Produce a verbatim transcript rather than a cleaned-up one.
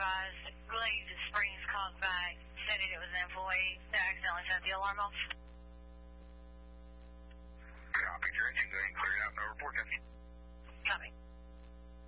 advised, Glade Springs called back, stated it was an employee that accidentally set the alarm off.